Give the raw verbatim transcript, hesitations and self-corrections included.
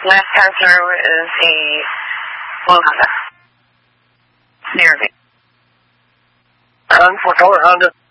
last passenger is a blue Honda. Near me. Run for color Honda.